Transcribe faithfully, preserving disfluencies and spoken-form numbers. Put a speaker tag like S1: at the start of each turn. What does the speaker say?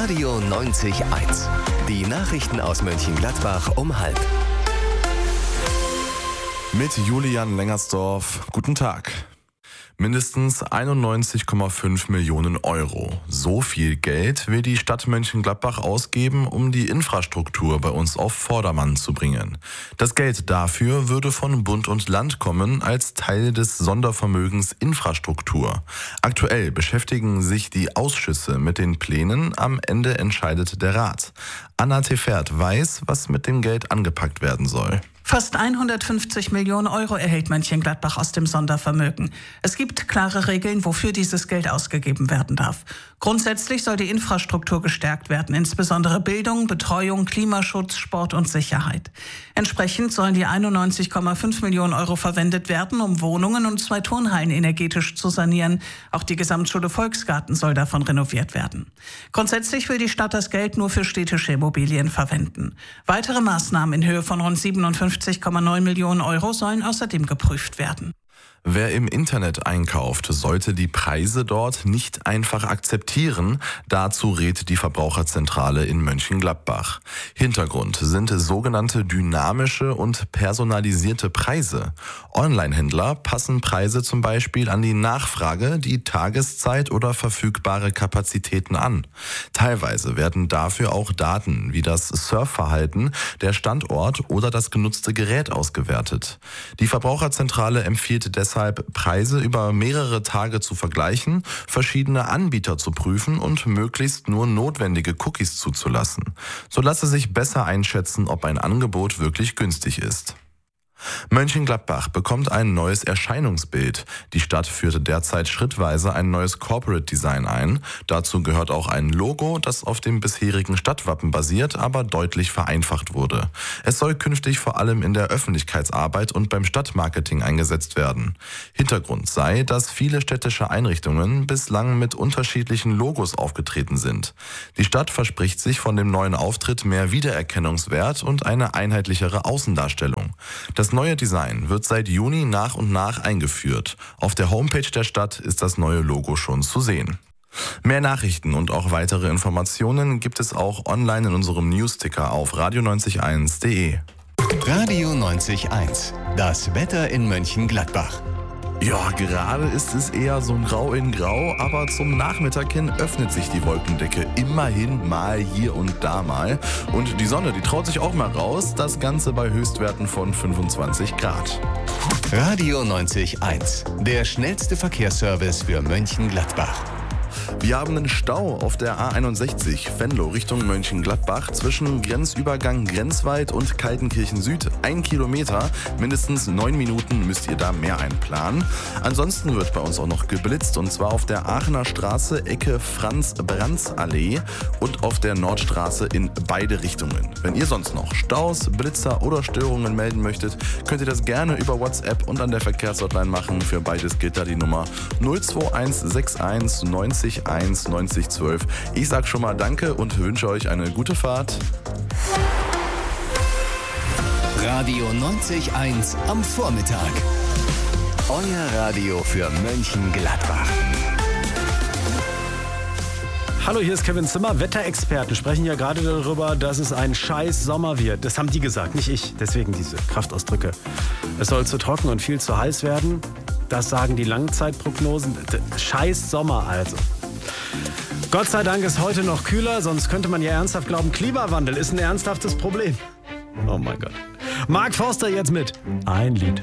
S1: Radio neunzig Komma eins. Die Nachrichten aus Mönchengladbach um halb.
S2: Mit Julian Lengersdorf. Guten Tag. Mindestens einundneunzig Komma fünf Millionen Euro. So viel Geld will die Stadt Mönchengladbach ausgeben, um die Infrastruktur bei uns auf Vordermann zu bringen. Das Geld dafür würde von Bund und Land kommen als Teil des Sondervermögens Infrastruktur. Aktuell beschäftigen sich die Ausschüsse mit den Plänen, am Ende entscheidet der Rat. Anna Tefert weiß, was mit dem Geld angepackt werden soll.
S3: Fast hundertfünfzig Millionen Euro erhält Mönchengladbach aus dem Sondervermögen. Es gibt klare Regeln, wofür dieses Geld ausgegeben werden darf. Grundsätzlich soll die Infrastruktur gestärkt werden, insbesondere Bildung, Betreuung, Klimaschutz, Sport und Sicherheit. Entsprechend sollen die einundneunzig Komma fünf Millionen Euro verwendet werden, um Wohnungen und zwei Turnhallen energetisch zu sanieren. Auch die Gesamtschule Volksgarten soll davon renoviert werden. Grundsätzlich will die Stadt das Geld nur für städtische Immobilien verwenden. Weitere Maßnahmen in Höhe von rund siebenundfünfzig Komma neun Millionen Euro sollen außerdem geprüft werden.
S2: Wer im Internet einkauft, sollte die Preise dort nicht einfach akzeptieren. Dazu rät die Verbraucherzentrale in Mönchengladbach. Hintergrund sind sogenannte dynamische und personalisierte Preise. Online-Händler passen Preise zum Beispiel an die Nachfrage, die Tageszeit oder verfügbare Kapazitäten an. Teilweise werden dafür auch Daten wie das Surfverhalten, der Standort oder das genutzte Gerät ausgewertet. Die Verbraucherzentrale empfiehlt deshalb, Preise über mehrere Tage zu vergleichen, verschiedene Anbieter zu prüfen und möglichst nur notwendige Cookies zuzulassen. So lasse sich besser einschätzen, ob ein Angebot wirklich günstig ist. Mönchengladbach bekommt ein neues Erscheinungsbild. Die Stadt führte derzeit schrittweise ein neues Corporate Design ein. Dazu gehört auch ein Logo, das auf dem bisherigen Stadtwappen basiert, aber deutlich vereinfacht wurde. Es soll künftig vor allem in der Öffentlichkeitsarbeit und beim Stadtmarketing eingesetzt werden. Hintergrund sei, dass viele städtische Einrichtungen bislang mit unterschiedlichen Logos aufgetreten sind. Die Stadt verspricht sich von dem neuen Auftritt mehr Wiedererkennungswert und eine einheitlichere Außendarstellung. Das neue Design wird seit Juni nach und nach eingeführt. Auf der Homepage der Stadt ist das neue Logo schon zu sehen. Mehr Nachrichten und auch weitere Informationen gibt es auch online in unserem Newsticker auf radio neunzig eins punkt de.
S1: Radio neunzig Komma eins. Das Wetter in Mönchengladbach.
S2: Ja, gerade ist es eher so ein Grau in Grau, aber zum Nachmittag hin öffnet sich die Wolkendecke immerhin mal hier und da mal. Und die Sonne, die traut sich auch mal raus, das Ganze bei Höchstwerten von fünfundzwanzig Grad.
S1: Radio neunzig Komma eins, der schnellste Verkehrsservice für Mönchengladbach.
S2: Wir haben einen Stau auf der A einundsechzig Venlo Richtung Mönchengladbach zwischen Grenzübergang Grenzwald und Kaltenkirchen Süd. Ein Kilometer, mindestens neun Minuten müsst ihr da mehr einplanen. Ansonsten wird bei uns auch noch geblitzt und zwar auf der Aachener Straße Ecke Franz-Branz-Allee und auf der Nordstraße in beide Richtungen. Wenn ihr sonst noch Staus, Blitzer oder Störungen melden möchtet, könnt ihr das gerne über WhatsApp und an der Verkehrshotline machen. Für beides gilt da die Nummer null zwei eins sechs eins neunzig eins neunzig zwölf. Ich sag schon mal Danke und wünsche euch eine gute Fahrt.
S1: Radio neunzig Komma eins am Vormittag. Euer Radio für Mönchengladbach.
S4: Hallo, hier ist Kevin Zimmer. Wetterexperten sprechen ja gerade darüber, dass es ein scheiß Sommer wird. Das haben die gesagt, nicht ich. Deswegen diese Kraftausdrücke. Es soll zu trocken und viel zu heiß werden. Das sagen die Langzeitprognosen. Scheiß Sommer also. Gott sei Dank ist heute noch kühler, sonst könnte man ja ernsthaft glauben, Klimawandel ist ein ernsthaftes Problem. Oh mein Gott. Mark Forster jetzt mit Ein Lied.